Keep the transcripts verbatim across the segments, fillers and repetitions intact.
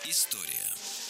История.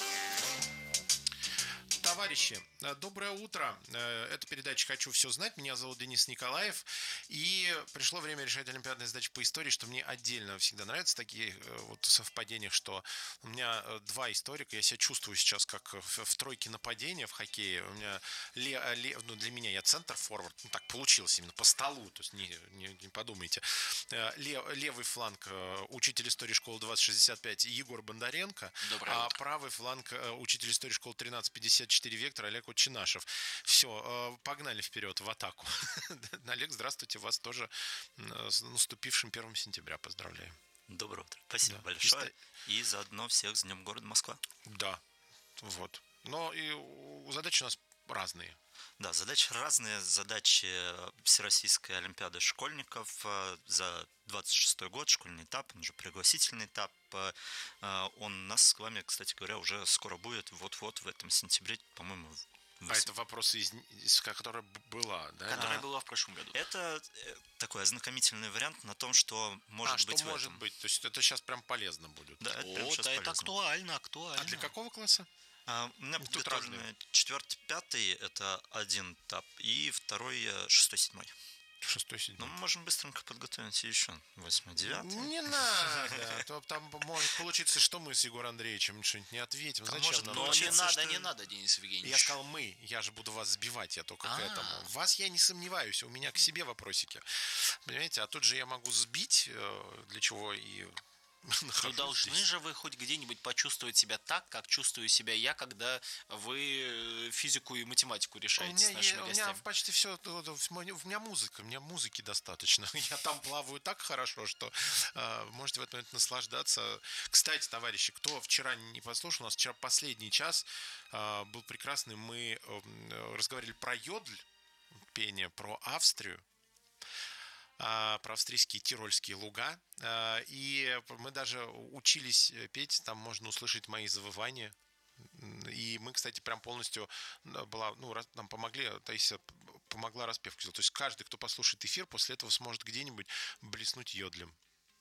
Товарищи, доброе утро. Это передача «Хочу все знать». Меня зовут Денис Николаев. И пришло время решать олимпиадные задачи по истории, что мне отдельно всегда нравятся такие вот совпадения, что у меня два историка. Я себя чувствую сейчас как в, в тройке нападения в хоккее. У меня ле, ле, ну, для меня я центр-форвард. Ну, так получилось именно по столу. То есть не, не, не подумайте. Ле, левый фланг учитель истории школы двадцать шестьдесят пять Егор Бондаренко. Доброе а утро. Правый фланг учитель истории школы тринадцать пятьдесят четыре Вектор Олег Чинашев. Все, погнали вперед в атаку. Олег, здравствуйте, вас тоже с наступившим первым сентября поздравляю. Доброе утро. Спасибо Да. большое. И заодно всех с Днем города Москва. Да, вот. Но и задачи у нас разные. Да, задачи разные. Задачи Всероссийской олимпиады школьников за двадцать шестой год, школьный этап, он же пригласительный этап. Он у нас с вами, кстати говоря, уже скоро будет, вот-вот в этом сентябре, по-моему. А это вопрос, из, из, которая была, да? Которая а, была в прошлом году. Это такой ознакомительный вариант на том, что может а, быть что в может этом. быть? То есть это сейчас прям полезно будет. Да, это, О, прям да, это актуально, актуально. А для какого класса? А, у меня Тут подготовлены четвертый, пятый, это один этап, и второй, шестой, седьмой. Шестой, седьмой. Ну, можем быстренько подготовить еще восьмой, девятый. Не надо, то там может получиться, что мы с Егором Андреевичем что-нибудь не ответим. А Зачем может, нам? Но не получается, надо, что- не надо, Денис Евгеньевич. Я сказал мы, я же буду вас сбивать, я только к А. этому. В вас я не сомневаюсь, у меня к себе вопросики. Понимаете, а тут же я могу сбить, э, для чего и Ну, нахожусь должны здесь. же вы хоть где-нибудь почувствовать себя так, как чувствую себя я, когда вы физику и математику У решаете меня, с нашими е- у меня гостями. почти все, у меня музыка, у меня музыки достаточно. Я там плаваю так хорошо, что э, можете в этот момент наслаждаться. Кстати, товарищи, кто вчера не послушал, у нас вчера последний час э, был прекрасный. Мы э, разговаривали про йодль, пение, про Австрию, про австрийские тирольские луга. И мы даже учились петь, там можно услышать мои завывания. И мы, кстати, прям полностью была, ну, нам помогли, Таисия помогла распевку сделать. То есть каждый, кто послушает эфир, после этого сможет где-нибудь блеснуть йодлем.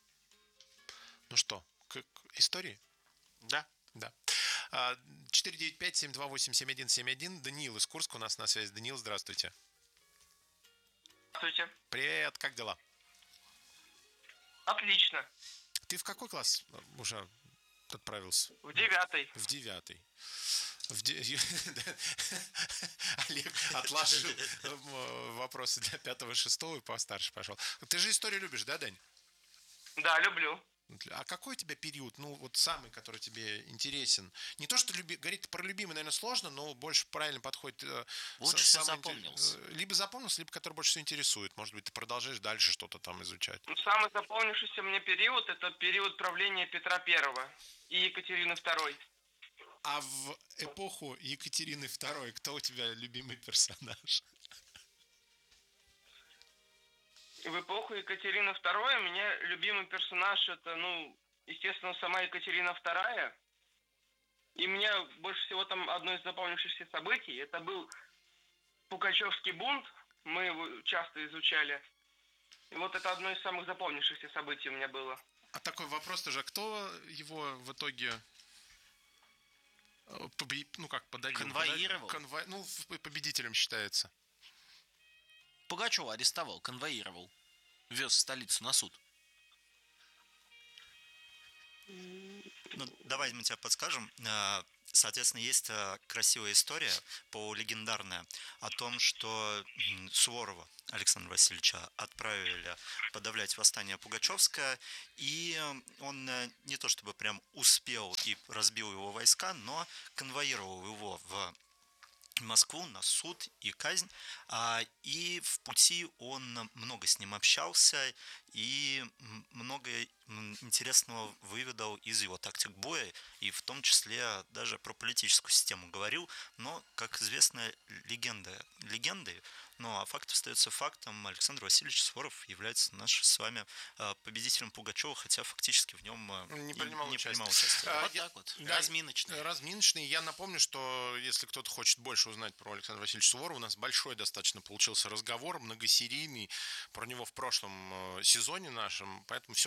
Ну что, к, к истории? Да. Да. четыре девять пять семь два восемь семь один семь один. Даниил из Курска у нас на связи. Даниил, здравствуйте. Здравствуйте. Привет, как дела? Отлично. Ты в какой класс уже отправился? В девятый. В девятый. В де... Олег отложил вопросы для пятого, шестого и постарше пошел. Ты же историю любишь, да, Дань? Да, люблю. А какой у тебя период, ну, вот самый, который тебе интересен? Не то, что люби... говорить про любимый, наверное, сложно, но больше правильно подходит. Лучше с- всего самый запомнился. интер- Либо запомнился, либо который больше всего интересует. Может быть, ты продолжаешь дальше что-то там изучать. Ну, самый запомнившийся мне период – это период правления Петра Первого и Екатерины Второй. А в эпоху Екатерины Второй кто у тебя любимый персонаж? В эпоху Екатерины Второй у меня любимый персонаж – это, ну, естественно, сама Екатерина Вторая. И мне больше всего там одно из запомнившихся событий – это был Пугачевский бунт. Мы его часто изучали. И вот это одно из самых запомнившихся событий у меня было. А такой вопрос тоже, а кто его в итоге, э, побе- ну как, подавил? Конвоировал? Подавил? Конвой- Ну, в- победителем считается. Пугачева арестовал, конвоировал. Вез в столицу на суд. Ну, давай мы тебе подскажем. Э, Соответственно, есть э, красивая история, полулегендарная, о том, что м, Суворова Александра Васильевича отправили подавлять восстание Пугачевское, и он э, не то чтобы прям успел и разбил его войска, но конвоировал его в Москву на суд и казнь, а, и в пути он много с ним общался и м, много м, интересного выведал из его тактик боя, и в том числе даже про политическую систему говорил, но, как известно, легенда легендой, ну а факт остается фактом. Александр Васильевич Суворов является нашим с вами э, победителем Пугачева, хотя фактически в нем э, Не и принимал не участия. принимал участия. А, Вот я- так вот. да, Разминочный. Разминочный. Я напомню, что если кто-то хочет больше узнать про Александра Васильевича Суворова, у нас большой достаточно получился разговор, многосерийный, про него в прошлом э, сезоне нашем, поэтому все можно найти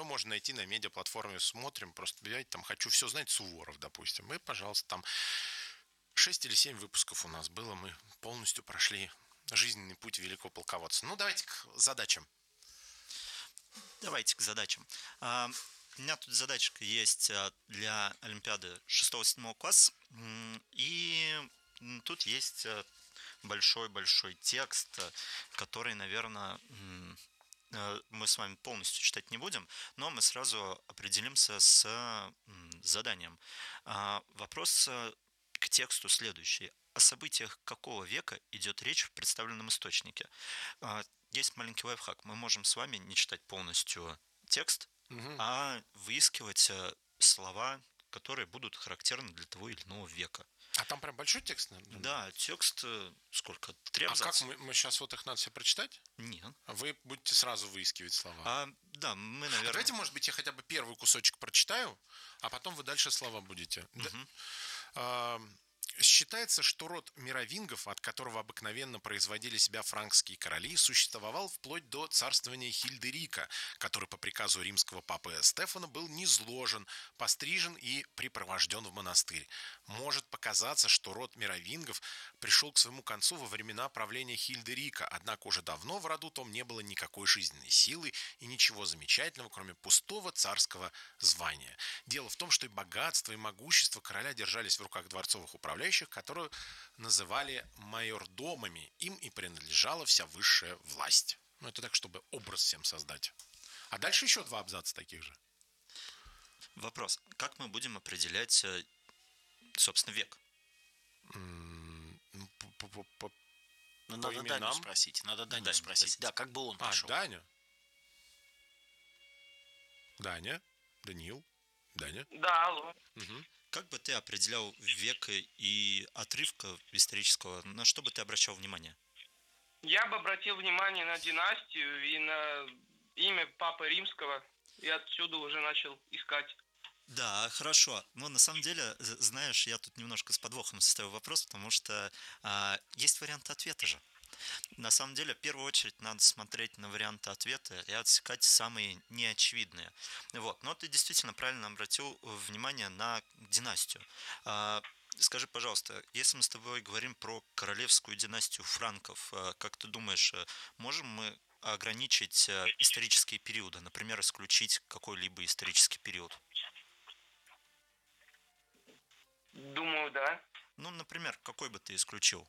зайти на медиаплатформе, смотрим, просто, блядь, там «Хочу все знать», Суворов, допустим. И, пожалуйста, там шесть или семь выпусков у нас было, мы полностью прошли жизненный путь великого полководца. Ну, давайте к задачам. Давайте к задачам. А, у меня тут задачка есть для Олимпиады шестого-седьмого класса. И тут есть большой-большой текст, который, наверное, мы с вами полностью читать не будем, но мы сразу определимся с заданием. А, вопрос к тексту следующий. О событиях какого века идет речь в представленном источнике? Есть маленький лайфхак. Мы можем с вами не читать полностью текст, угу. а выискивать слова, которые будут характерны для того или иного века. А там прям большой текст, наверное? Да, текст сколько? Три абзаца. А как мы, мы сейчас вот их надо все прочитать? Нет. А вы будете сразу выискивать слова? А, да, мы, наверное... А давайте, может быть, я хотя бы первый кусочек прочитаю, а потом вы дальше слова будете. Угу. Да. А, считается, что род мировингов, от которого обыкновенно производили себя франкские короли, существовал вплоть до царствования Хильдерика, который по приказу римского папы Стефана был низложен, пострижен и припровожден в монастырь. Может показаться, что род мировингов пришел к своему концу во времена правления Хильдерика, однако уже давно в роду том не было никакой жизненной силы и ничего замечательного, кроме пустого царского звания. Дело в том, что и богатство, и могущество короля держались в руках дворцовых управляющих, которую называли майордомами. Им и принадлежала вся высшая власть. Ну, это так, чтобы образ всем создать. А дальше еще два абзаца таких же. Вопрос. Как мы будем определять, собственно, век? Ну, надо Даню спросить. Надо Даню спросить. Да, как бы он пришел. А, Даня? Даня? Даниил? Даня? Да, алло. Угу. Как бы ты определял век и отрывка исторического? На что бы ты обращал внимание? Я бы обратил внимание на династию и на имя Папы Римского. И отсюда уже начал искать. Да, хорошо. Но на самом деле, знаешь, я тут немножко с подвохом составил вопрос, потому что а, есть варианты ответа же. На самом деле, в первую очередь, надо смотреть на варианты ответа и отсекать самые неочевидные. Вот. Но ты действительно правильно обратил внимание на династию. Скажи, пожалуйста, если мы с тобой говорим про королевскую династию франков, как ты думаешь, можем мы ограничить исторические периоды, например, исключить какой-либо исторический период? Думаю, да. Ну, например, какой бы ты исключил?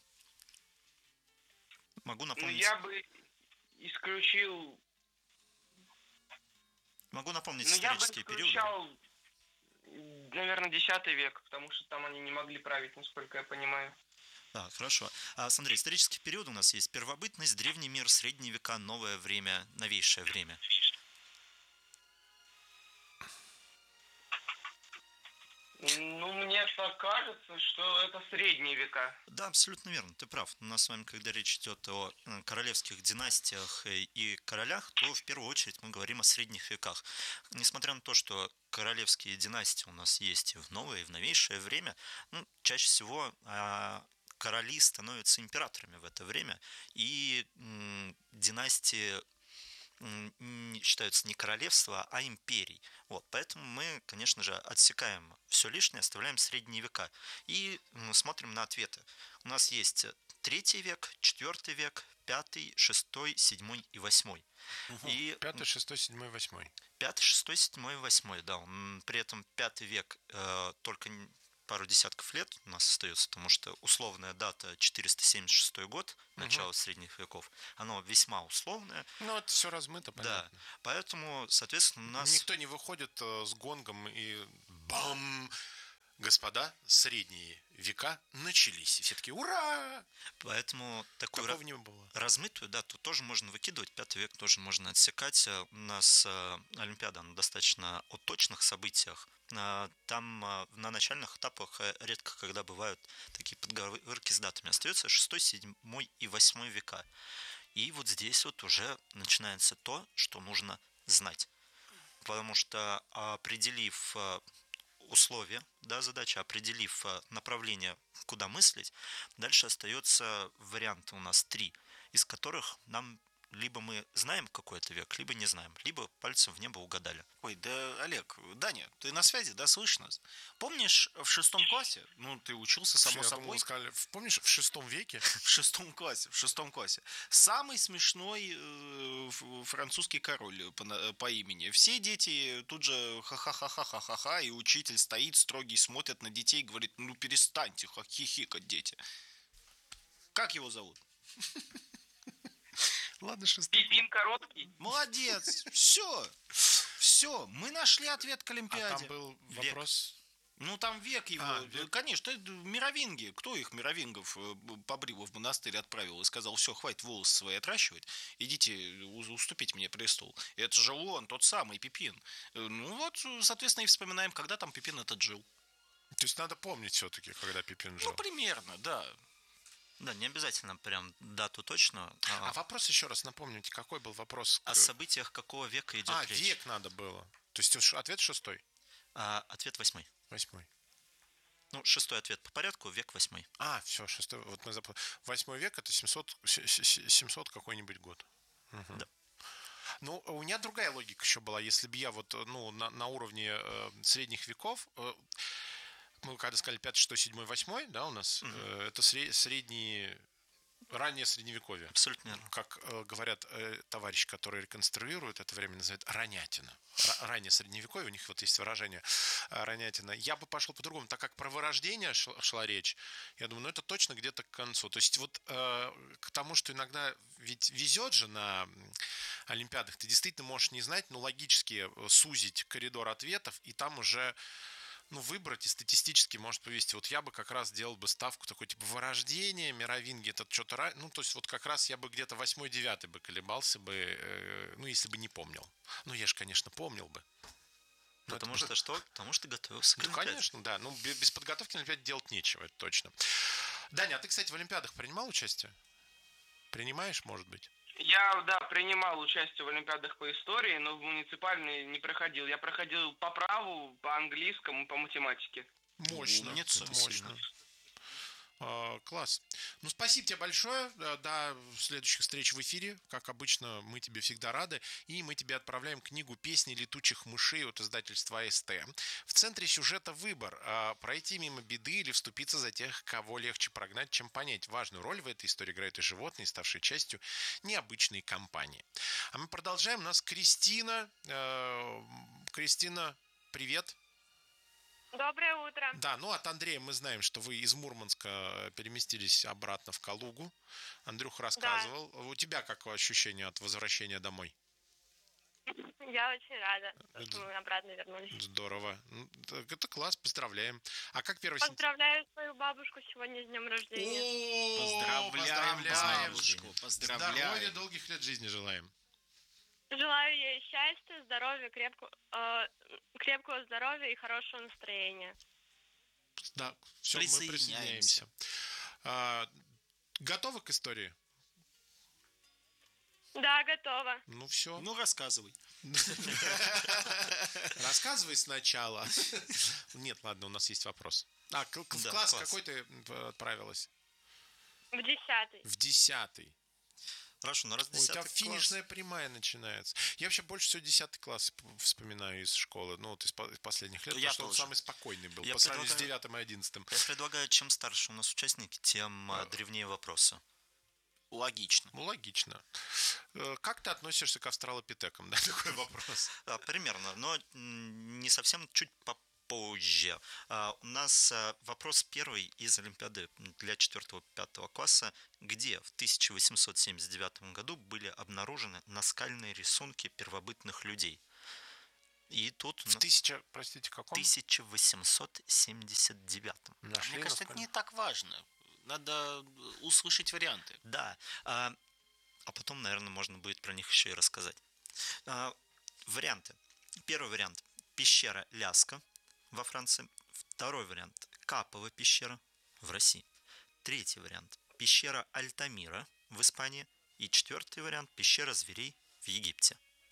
Могу напомнить... Ну, я бы исключил... Могу напомнить ну, исторические периоды. Я бы исключал, периоды. Наверное, десятый век, потому что там они не могли править, насколько я понимаю. Да, хорошо. А, смотри, исторический период у нас есть: первобытность, древний мир, средние века, новое время, новейшее время. Ну, мне так кажется, что это средние века. Да, абсолютно верно, ты прав. У нас с вами, когда речь идет о королевских династиях и королях, то в первую очередь мы говорим о средних веках. Несмотря на то, что королевские династии у нас есть и в новое, и в новейшее время, ну, чаще всего короли становятся императорами в это время, и м, династии считаются не королевства, а империй. Вот, поэтому мы, конечно же, отсекаем все лишнее, оставляем средние века и смотрим на ответы. У нас есть третий век, четвертый век, пятый, шестой, седьмой и восьмой. Угу. И пятый, шестой, седьмой, восьмой. Пятый, шестой, седьмой и восьмой, да. При этом пятый век э, только пару десятков лет у нас остается, потому что условная дата четыреста семьдесят шестой год, начало угу. средних веков, оно весьма условное. Ну, это все размыто, понятно. Да, поэтому, соответственно, у нас... Никто не выходит э, с гонгом и бам! Господа, средние века начались. И все таки ура! Поэтому такую Такого не было. Размытую дату тоже можно выкидывать. Пятый век тоже можно отсекать. У нас Олимпиада на достаточно о точных событиях. Там на начальных этапах редко когда бывают такие подговорки с датами. Остается шестой, седьмой и восьмой века. И вот здесь вот уже начинается то, что нужно знать. Потому что, определив условия, да, задача, определив направление, куда мыслить, дальше остается варианты у нас три, из которых нам либо мы знаем, какой это век, либо не знаем, либо пальцем в небо угадали. Ой, да, Олег, Даня, ты на связи, да, слышишь нас? Помнишь, в шестом классе, ну, ты учился, само Я собой, думал, сказали, в- помнишь, в шестом веке? в шестом классе, в шестом классе, самый смешной э, ф- французский король по, на- по имени. Все дети тут же ха-ха-ха-ха-ха-ха, и учитель стоит строгий, смотрит на детей и говорит, ну, перестаньте ха- хихикать, дети. Как его зовут? Ладно, шестой. Пипин короткий. Молодец, все, все, мы нашли ответ к А Олимпиаде. там был Век. вопрос... Ну, там век его, А, век. конечно, это мировинги. Кто их, мировингов, э, побрил в монастырь, отправил и сказал, все, хватит волосы свои отращивать, идите, у- уступите мне престол. Это же он, тот самый Пипин. Э, Ну вот, соответственно, и вспоминаем, когда там Пипин этот жил. То есть надо помнить все-таки, когда Пипин жил. Ну, примерно, да. Да, не обязательно прям дату точно. А А, вопрос еще раз, напомните, какой был вопрос? о к- событиях какого века идет А, речь? век надо было. То есть ш- ответ шестой, А, ответ восьмой. восьмой. Ну, шестой ответ по порядку, век восьмой. А, все, шестой. Вот мы запомнили. Восьмой век это семьсот, с- с- семьсот какой-нибудь год. Мгм. Да. Ну, у меня другая логика еще была. Если бы я вот, ну, на, на уровне э, средних веков, э, мы когда сказали пятый, шестой, седьмой, восьмой, да, у нас, Мгм. э, это сре- средние, раннее средневековье. Абсолютно верно. Как э, говорят э, товарищи, которые реконструируют это время, называют ранятина. Ра- раннее средневековье, у них вот есть выражение э, ранятина. Я бы пошел по-другому, так как про вырождение шла, шла речь, я думаю, ну это точно где-то к концу. То есть вот э, к тому, что иногда ведь везет же на м, Олимпиадах, ты действительно можешь не знать, но логически э, сузить коридор ответов, и там уже ну, выбрать и статистически может повести. Вот я бы как раз делал бы ставку такой, типа, вырождение, мировинги, это что-то... ра- Ну, то есть вот как раз я бы где-то восьмой-девятый бы колебался бы, э, ну, если бы не помнил. Ну, я же, конечно, помнил бы. Но Потому это- что что? Потому что готовился к Ну, Олимпиаде. конечно, да. Ну, бе- без подготовки на Олимпиаде делать нечего, это точно. Даня, а ты, кстати, в Олимпиадах принимал участие? Принимаешь, может быть? Я, да, принимал участие в Олимпиадах по истории, но в муниципальной не проходил. Я проходил по праву, по английскому, по математике. Мощно. Умница. Мощно. А, класс. Ну, спасибо тебе большое. Э, До следующих встреч в эфире. Как обычно, мы тебе всегда рады. И мы тебе отправляем книгу «Песни летучих мышей» от издательства АСТ. В центре сюжета выбор. а, Пройти мимо беды или вступиться за тех, кого легче прогнать, чем понять. Важную роль в этой истории играют и животные, ставшие частью необычной компании. А мы продолжаем. У нас Кристина. Э, Кристина, привет. Доброе утро. Да, ну от Андрея мы знаем, что вы из Мурманска переместились обратно в Калугу. Андрюх рассказывал. У тебя какое ощущение от возвращения домой? Я очень рада, Это- что мы обратно вернулись. Здорово. Ну, так это класс, поздравляем. А как первый сентября? Поздравляю свою бабушку сегодня с днем рождения. Поздравляем поздравляем. бабушку, поздравляем. Здоровья, долгих лет жизни желаем. Желаю ей счастья, здоровья, крепкого, э, крепкого здоровья и хорошего настроения. Да, все, мы Присоединяемся. присоединяемся. А, готовы к истории? Да, готова. Ну все. Ну, рассказывай. Рассказывай сначала. Нет, ладно, у нас есть вопрос. А, к- к- в Да, класс класс. какой ты м, отправилась? В десятый. В десятый. Хорошо, ну раз Ой, у тебя десятый финишная прямая начинается. Я вообще больше всего десятый класс п- вспоминаю из школы, ну вот из, по- из последних лет, Я потому что он тоже. самый спокойный был Я по сравнению с предлагаю- девятым и одиннадцатым. класс. Я предлагаю, чем старше у нас участники, тем а, древнее вопросы. Логично. Ну, логично. Э, Как ты относишься к австралопитекам? Да, такой вопрос. А, примерно, но м, не совсем, чуть попозже. А, у нас а, вопрос первый из Олимпиады для четвёртого-пятого класса, где в тысяча восемьсот семьдесят девятом году были обнаружены наскальные рисунки первобытных людей. И тут В на тысяча, простите, каком? тысяча восемьсот семьдесят девятом. Нашли Мне кажется, это насколько? не так важно. Надо услышать варианты. Да, а, а потом, наверное, можно будет про них еще и рассказать. А, варианты. Первый вариант – пещера Ляска во Франции. Второй вариант – Капова пещера в России. Третий вариант – пещера Альтамира в Испании. И четвертый вариант – пещера зверей в Египте.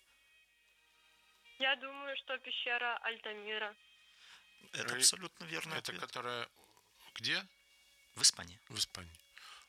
Я думаю, что пещера Альтамира. Это Э, абсолютно верно. Это которая где? В Испании. В Испании.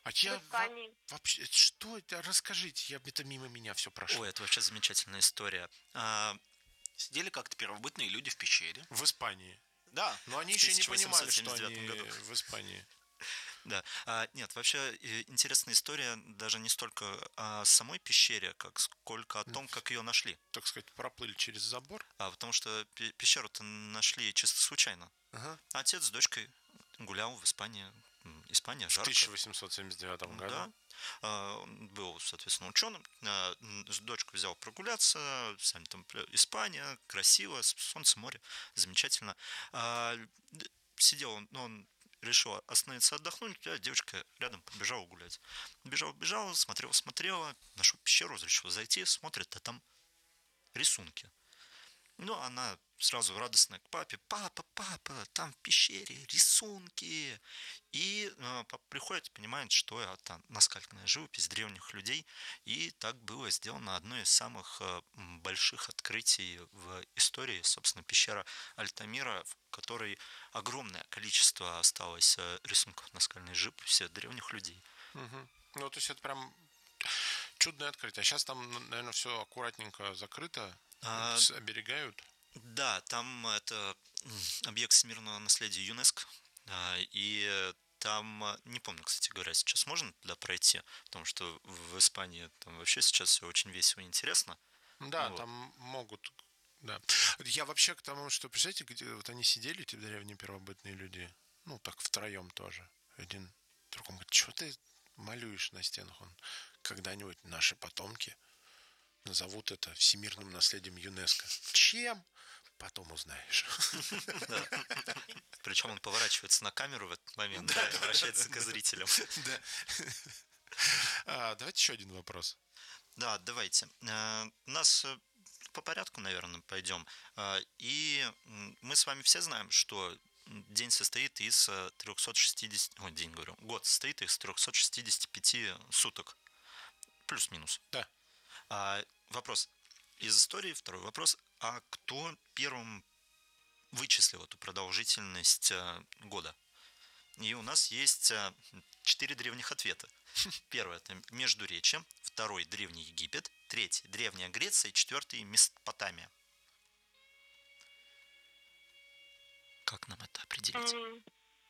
А в я во- Испании. вообще, что это? Расскажите, я, это мимо меня все прошло. Ой, это вообще замечательная история. А, Сидели как-то первобытные люди в пещере. В Испании. Да. Но они В еще не понимали, что тысяча восемьсот семьдесят они девятом году. в Испании. Да. А, нет, вообще э, интересная история даже не столько о самой пещере, как сколько о том, как ее нашли. Так сказать, проплыли через забор. А, потому что пе- пещеру-то нашли чисто случайно. Ага. Отец с дочкой гулял в Испании. М, Испания, В жарко. тысяча восемьсот семьдесят девятом году. Да. А, Он был, соответственно, ученым. А, м, с Дочку взял прогуляться. Сами там пля- Испания, красиво, с- солнце, море, замечательно. А, д- Сидел он, ну, он решил остановиться отдохнуть, а девочка рядом побежала гулять. Бежал, бежал, смотрел, смотрела, нашел пещеру, решил зайти, смотрит, а там рисунки. Ну, она сразу радостная к папе: папа, папа, там в пещере рисунки. И э, папа приходит, понимает, что это наскальная живопись древних людей. И так было сделано одно из самых э, м, больших открытий в истории, собственно, пещера Альтамира, в которой огромное количество осталось э, рисунков наскальной живописи древних людей. Мгм. Ну, то есть это прям чудное открытие. А сейчас там, наверное, все аккуратненько закрыто, А, с- оберегают. Да, там это м, объект всемирного наследия ЮНЕСКО. а, И э, там, а, не помню, кстати говоря, сейчас можно туда пройти, потому что в Испании там вообще сейчас все очень весело и интересно. Да, Вот. там могут. Да. Я вообще к тому, что, представляете, где вот они сидели, эти древние первобытные люди, ну, так втроем тоже. Один другому говорит: что ты малюешь на стенах? Он: когда-нибудь наши потомки назовут это всемирным наследием ЮНЕСКО. Чем? Потом узнаешь. Причем он поворачивается на камеру в этот момент, да, и обращается к зрителям. Да. А, давайте еще один вопрос. Да, давайте. Э, У нас э, по порядку, наверное, пойдем. Э, И м, мы с вами все знаем, что день состоит из э, трёхсот шестидесяти... Ой, день, говорю. Год состоит из трёхсот шестидесяти пяти суток. Плюс-минус. Да. А, вопрос из истории. Второй вопрос. А кто первым вычислил эту продолжительность э, года? И у нас есть э, четыре древних ответа. Первый — это Междуречье, второй — Древний Египет, третий — Древняя Греция и четвертый — Месопотамия. Как нам это определить? М,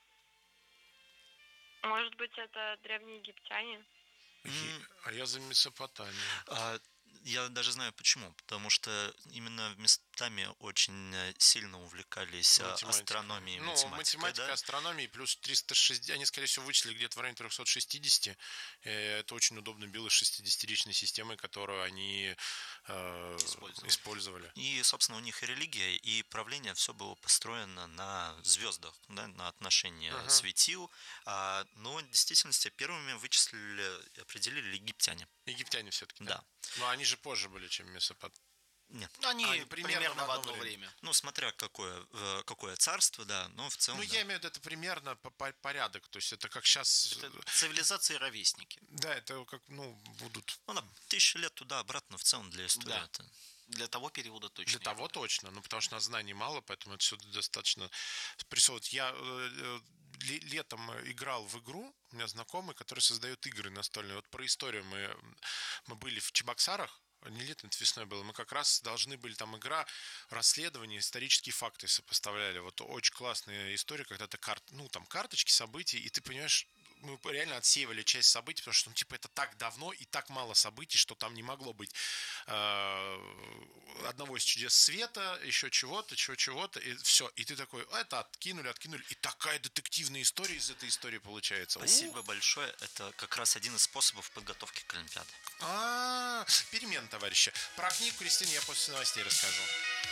Может быть, это древние египтяне? Е- А я за Месопотамию. А, я даже знаю почему. Потому что именно в Месопотамии очень э, сильно увлекались э, Математика. астрономией и Ну, математикой. математика, Да? астрономия плюс триста шестьдесят. Они, скорее всего, вычислили где-то в районе триста шестьдесят. Э, Это очень удобно было с шестидесятиричной системой, которую они э, Использовали. использовали. И, собственно, у них и религия, и правление все было построено на звездах, да, на отношении Ага. светил. А, но в действительности первыми вычислили и определили египтяне. Египтяне все-таки. Да. Но они же позже были, чем Месопотамия. Нет. Они, Они примерно, примерно в в одно одно время. время. Ну, смотря какое, э, какое царство, да, но в целом. Ну, да. я имею в виду, это примерно по- по- порядок. То есть это как сейчас. Это цивилизации ровесники. Да, это как, ну, будут. Ну, на тысячу лет туда-обратно в целом для истории. Да. Это... Для того периода точно. Для того точно, ну потому что у нас знаний мало, поэтому это все достаточно прессовывать. Я э, ле- летом играл в игру, у меня знакомый, который создает игры настольные. Вот про историю мы, мы были в Чебоксарах, не летом, это весной было, мы как раз должны были, там игра, расследование, исторические факты сопоставляли. Вот очень классная история, когда ты карт, ну там карточки, событий, и ты понимаешь, мы реально отсеивали часть событий, потому что, ну, типа, это так давно и так мало событий, что там не могло быть э, одного из чудес света, еще чего-то, чего-чего-то, и все. И ты такой: это откинули, откинули, и такая детективная история из этой истории получается. Спасибо Ух! большое. Это как раз один из способов подготовки к Олимпиаде. А, перемен, товарищи. Про книгу, Кристине, я после новостей расскажу.